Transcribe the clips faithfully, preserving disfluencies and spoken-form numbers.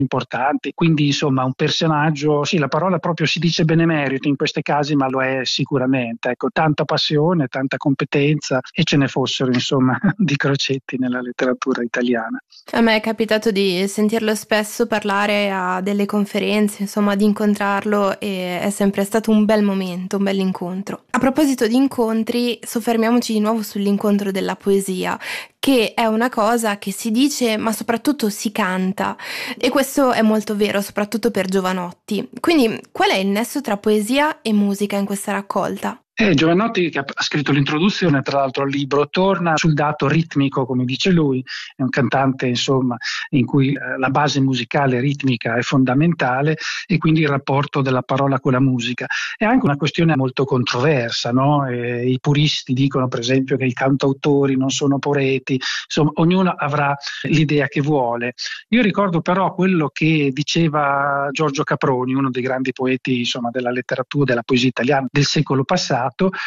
importanti. Quindi insomma un personaggio, sì, la parola proprio si dice benemerito in questi casi, ma lo è sicuramente. Ecco, tanta passione, tanta competenza, e ce ne fossero insomma di Crocetti nella letteratura italiana. A me è capitato di sentirlo spesso parlare a delle conferenze, insomma, di incontrarlo, e è sempre stato un bel momento, un bell'incontro. A proposito di incontri, soffermiamoci di nuovo sull'incontro della poesia, che è una cosa che si dice ma soprattutto si canta, e questo è molto vero soprattutto per Jovanotti. Quindi qual è il nesso tra poesia e musica in questa raccolta? Eh, Giovanotti, che ha scritto l'introduzione tra l'altro al libro, torna sul dato ritmico, come dice lui, è un cantante insomma in cui eh, la base musicale ritmica è fondamentale, e quindi il rapporto della parola con la musica. È anche una questione molto controversa, no? Eh, i puristi dicono per esempio che i cantautori non sono poeti, insomma ognuno avrà l'idea che vuole. Io ricordo però quello che diceva Giorgio Caproni, uno dei grandi poeti insomma della letteratura, della poesia italiana del secolo passato,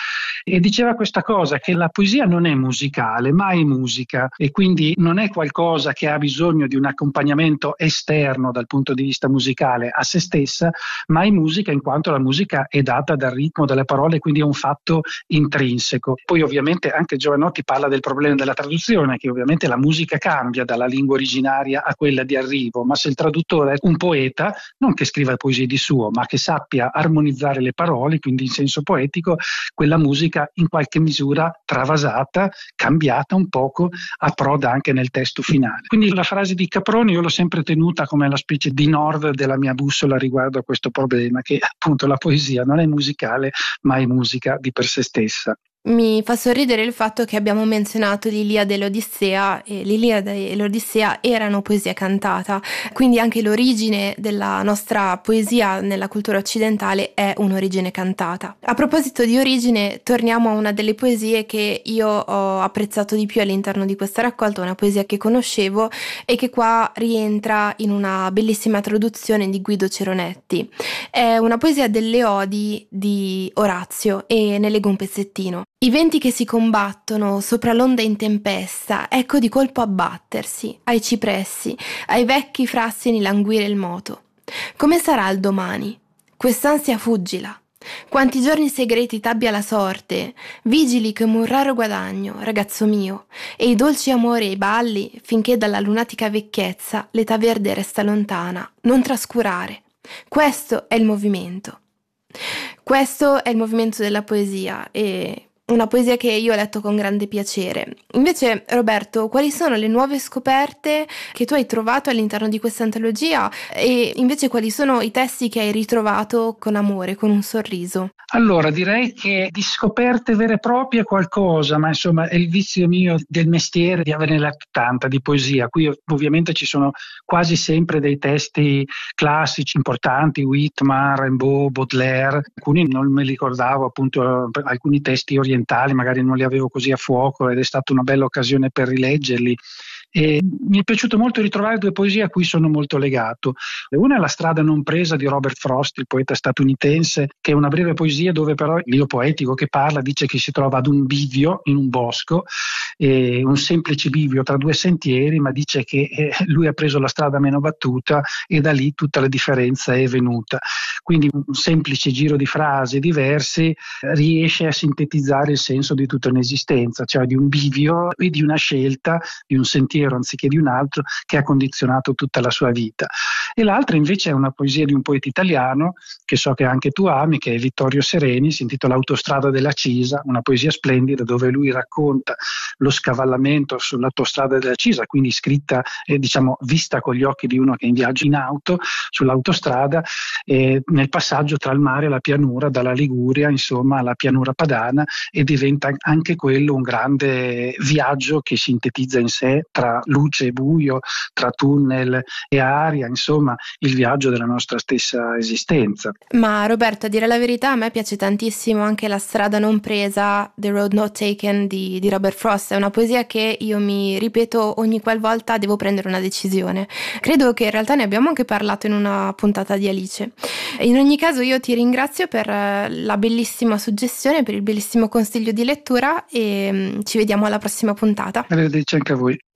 e diceva questa cosa, che la poesia non è musicale, ma è musica, e quindi non è qualcosa che ha bisogno di un accompagnamento esterno dal punto di vista musicale a se stessa, ma è musica in quanto la musica è data dal ritmo delle parole, quindi è un fatto intrinseco. Poi ovviamente anche Giovanotti parla del problema della traduzione, che ovviamente la musica cambia dalla lingua originaria a quella di arrivo, ma se il traduttore è un poeta, non che scriva poesie di suo, ma che sappia armonizzare le parole, quindi in senso poetico, quella musica in qualche misura travasata, cambiata un poco, approda anche nel testo finale. Quindi la frase di Caproni io l'ho sempre tenuta come una specie di nord della mia bussola riguardo a questo problema, che appunto la poesia non è musicale, ma è musica di per sé stessa. Mi fa sorridere il fatto che abbiamo menzionato l'Iliade e l'Odissea, e l'Iliade e l'Odissea erano poesia cantata, quindi anche l'origine della nostra poesia nella cultura occidentale è un'origine cantata. A proposito di origine, torniamo a una delle poesie che io ho apprezzato di più all'interno di questa raccolta, una poesia che conoscevo e che qua rientra in una bellissima traduzione di Guido Ceronetti. È una poesia delle odi di Orazio, e ne leggo un pezzettino. I venti che si combattono sopra l'onda in tempesta, ecco di colpo abbattersi, ai cipressi, ai vecchi frassini languire il moto. Come sarà il domani? Quest'ansia fuggila. Quanti giorni segreti t'abbia la sorte, vigili come un raro guadagno, ragazzo mio, e i dolci amori e i balli, finché dalla lunatica vecchiezza l'età verde resta lontana, non trascurare. Questo è il movimento. Questo è il movimento della poesia, e una poesia che io ho letto con grande piacere. Invece, Roberto, quali sono le nuove scoperte che tu hai trovato all'interno di questa antologia, e invece quali sono i testi che hai ritrovato con amore, con un sorriso? Allora, direi che di scoperte vere e proprie qualcosa, ma insomma è il vizio mio del mestiere di averne letto tanta di poesia. Qui ovviamente ci sono quasi sempre dei testi classici importanti, Whitman, Rimbaud, Baudelaire, alcuni non me li ricordavo, appunto alcuni testi orientali magari non li avevo così a fuoco, ed è stata una bella occasione per rileggerli. E mi è piaciuto molto ritrovare due poesie a cui sono molto legato. Una è La strada non presa di Robert Frost, il poeta statunitense, che è una breve poesia dove però il mio poetico che parla dice che si trova ad un bivio in un bosco, eh, un semplice bivio tra due sentieri, ma dice che eh, lui ha preso la strada meno battuta e da lì tutta la differenza è venuta. Quindi un semplice giro di frasi diverse eh, riesce a sintetizzare il senso di tutta un'esistenza, cioè di un bivio e di una scelta, di un sentiero anziché di un altro, che ha condizionato tutta la sua vita. E l'altra invece è una poesia di un poeta italiano che so che anche tu ami, che è Vittorio Sereni, si intitola Autostrada della Cisa, una poesia splendida dove lui racconta lo scavallamento sull'autostrada della Cisa, quindi scritta e eh, diciamo vista con gli occhi di uno che è in viaggio in auto sull'autostrada, eh, nel passaggio tra il mare e la pianura, dalla Liguria insomma alla pianura padana, e diventa anche quello un grande viaggio che sintetizza in sé tra luce e buio, tra tunnel e aria, insomma il viaggio della nostra stessa esistenza. Ma Roberto, a dire la verità, a me piace tantissimo anche La strada non presa, The Road Not Taken di, di Robert Frost. È una poesia che io mi ripeto ogni qualvolta devo prendere una decisione. Credo che in realtà ne abbiamo anche parlato in una puntata di Alice. In ogni caso io ti ringrazio per la bellissima suggestione, per il bellissimo consiglio di lettura, e ci vediamo alla prossima puntata. Arrivederci anche a voi.